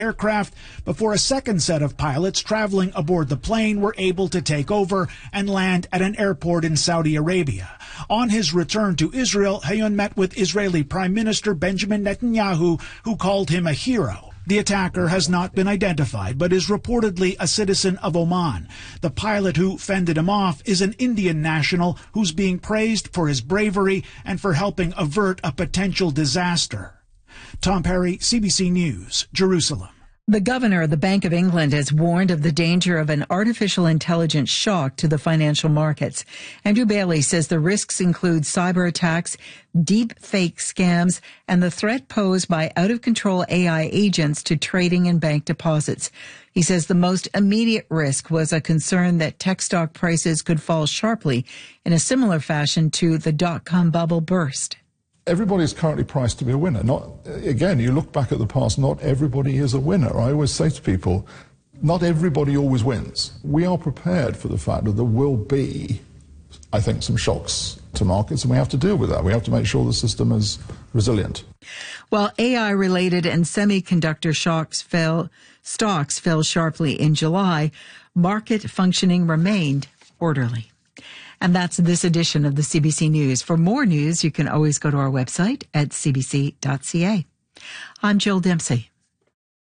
aircraft before a second set of pilots traveling aboard the plane were able to take over and land at an airport in Saudi Arabia. On his return to Israel, Hayun met with Israeli Prime Minister Benjamin Netanyahu, who called him a hero. The attacker has not been identified, but is reportedly a citizen of Oman. The pilot who fended him off is an Indian national who's being praised for his bravery and for helping avert a potential disaster. Tom Perry, CBC News, Jerusalem. The governor of the Bank of England has warned of the danger of an artificial intelligence shock to the financial markets. Andrew Bailey says the risks include cyber attacks, deep fake scams, and the threat posed by out-of-control AI agents to trading and bank deposits. He says the most immediate risk was a concern that tech stock prices could fall sharply in a similar fashion to the dot-com bubble burst. Everybody is currently priced to be a winner. Again, you look back at the past, not everybody is a winner. I always say to people, not everybody always wins. We are prepared for the fact that there will be, I think, some shocks to markets, and we have to deal with that. We have to make sure the system is resilient. While AI-related and semiconductor stocks fell sharply in July, market functioning remained orderly. And that's this edition of the CBC News. For more news, you can always go to our website at cbc.ca. I'm Jill Dempsey.